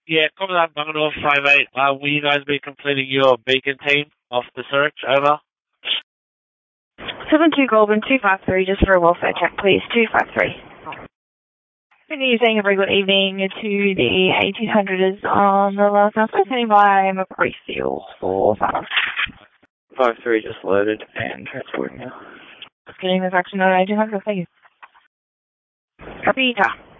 Yeah, coming up, Bungalow 58. Will you guys be completing your beacon team off the search? Over. 72 Goldman 253, just for a welfare check, please. 253. Good evening, a very good evening to the 1800s on the last house. Standing by Macquarie Field for 5-3 just loaded and transporting now. Getting this action on 1800, thank you. Copy,